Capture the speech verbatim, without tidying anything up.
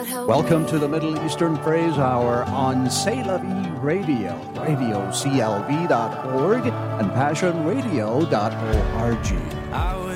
Welcome to the Middle Eastern Praise Hour on C'est La Vie Radio, radio c l v dot org and passion radio dot org.